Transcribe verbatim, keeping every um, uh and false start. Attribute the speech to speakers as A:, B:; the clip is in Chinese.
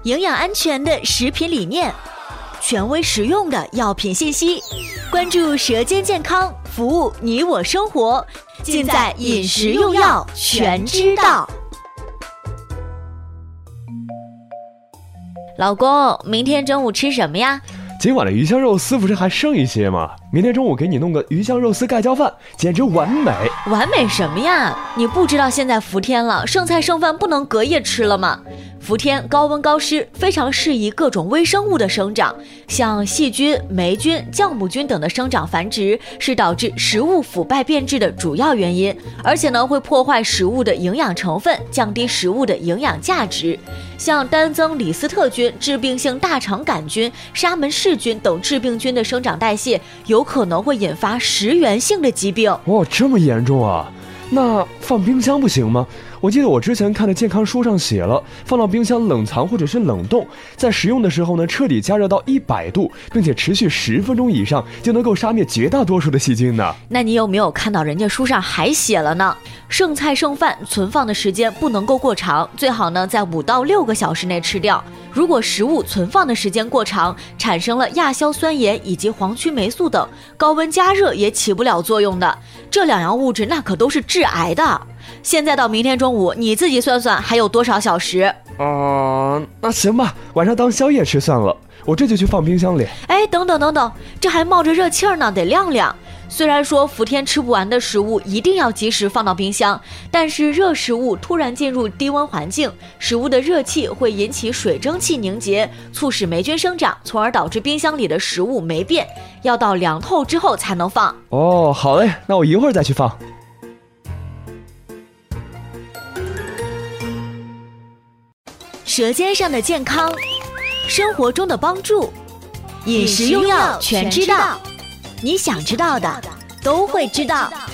A: 营养安全的食品理念，权威实用的药品信息，关注舌尖健康，服务你我生活，尽在饮食用药全知道。老公，明天中午吃什么呀？
B: 今晚的鱼香肉丝不是还剩一些吗？明天中午给你弄个鱼香肉丝盖浇饭，简直完美。
A: 完美什么呀？你不知道现在伏天了，剩菜剩饭不能隔夜吃了吗？伏天高温高湿，非常适宜各种微生物的生长，像细菌、霉菌、酵母菌等的生长繁殖，是导致食物腐败变质的主要原因，而且呢会破坏食物的营养成分，降低食物的营养价值。像单增李斯特菌、致病性大肠杆菌、沙门氏菌等致病菌的生长代谢，有可能会引发食源性的疾病。
B: 哇，这么严重啊？那放冰箱不行吗？我记得我之前看的健康书上写了，放到冰箱冷藏或者是冷冻，在食用的时候呢，彻底加热到一百度，并且持续十分钟以上，就能够杀灭绝大多数的细菌呢。
A: 那你有没有看到人家书上还写了呢？剩菜剩饭存放的时间不能够过长，最好呢在五到六个小时内吃掉。如果食物存放的时间过长，产生了亚硝酸盐以及黄曲霉素等，高温加热也起不了作用的。这两样物质那可都是致癌的。现在到明天中午，你自己算算还有多少小时？
B: 啊、呃，那行吧，晚上当宵夜吃算了，我这就去放冰箱里。
A: 哎，等等等等，这还冒着热气儿呢，得晾晾。虽然说伏天吃不完的食物一定要及时放到冰箱，但是热食物突然进入低温环境，食物的热气会引起水蒸气凝结，促使霉菌生长，从而导致冰箱里的食物霉变，要到凉透之后才能放。
B: 哦，好嘞，那我一会儿再去放。
A: 舌尖上的健康，生活中的帮助，饮食用药全知道，你想知道的都会知道。